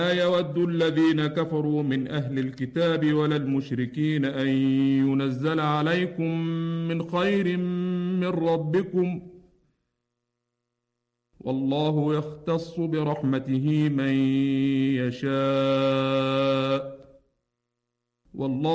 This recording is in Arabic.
لا يود الذين كفروا من أهل الكتاب ولا المشركين أن ينزل عليكم من خير من ربكم والله يختص برحمته من يشاء والله